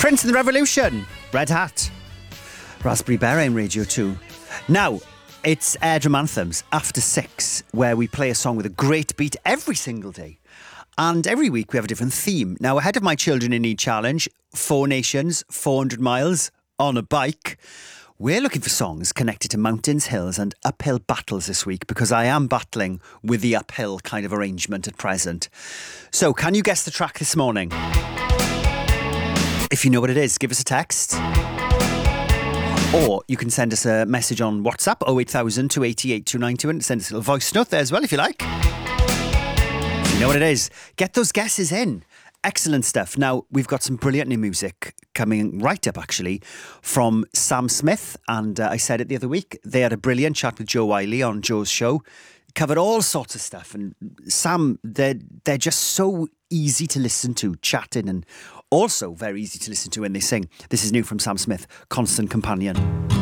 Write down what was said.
Prince and the Revolution, Red Hat, Raspberry Beret on Radio 2. Now, it's Airdrum Anthems after 6, where we play a song with a great beat every single day. And every week we have a different theme. Now, ahead of my Children in Need challenge, 4 nations, 400 miles on a bike, we're looking for songs connected to mountains, hills and uphill battles this week, because I am battling with the uphill kind of arrangement at present. So, can you guess the track this morning? If you know what it is, give us a text. Or you can send us a message on WhatsApp, 08000 288 292, and send us a little voice note there as well, if you like. If you know what it is, get those guesses in. Excellent stuff. Now, we've got some brilliant new music coming right up, actually, from Sam Smith. And I said it the other week, they had a brilliant chat with Joe Wiley on Joe's show. Covered all sorts of stuff. And Sam, they're just so easy to listen to, chatting, and also very easy to listen to when they sing. This is new from Sam Smith, Constant Companion.